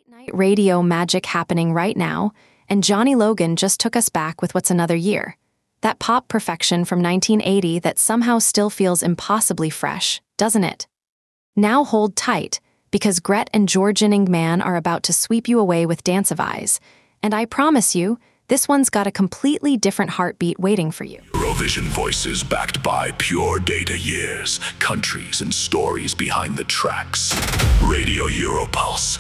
Night radio magic happening right now, and Johnny Logan just took us back with What's Another Year? That pop perfection from 1980 that somehow still feels impossibly fresh, doesn't it? Now hold tight, because Gret and Georgian Ingman are about to sweep you away with Dance of Eyes, and I promise you, this one's got a completely different heartbeat waiting for you. Eurovision voices backed by pure data years, countries and stories behind the tracks. Radio Europulse,